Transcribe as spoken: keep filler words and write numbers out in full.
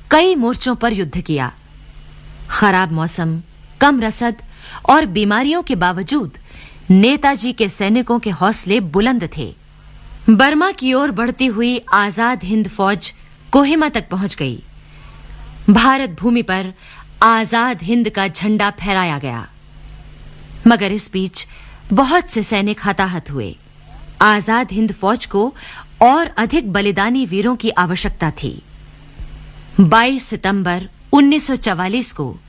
कई मोर्चों पर युद्ध किया। खराब मौसम, कम रसद और बीमारियों के बावजूद नेताजी के सैनिकों के हौसले बुलंद थे। बर्मा की ओर बढ़ती हुई आजाद हिंद फौज कोहिमा तक पहुंच गई। भारत भूमि पर आजाद हिंद का झंडा फहराया गया। मगर इस बीच बहुत से सैनिक हताहत हुए। आजाद हिंद फौज को और अधिक बलिदानी वीरों की आवश्यकता थी। बाईस सितंबर उन्नीस सौ चवालीस को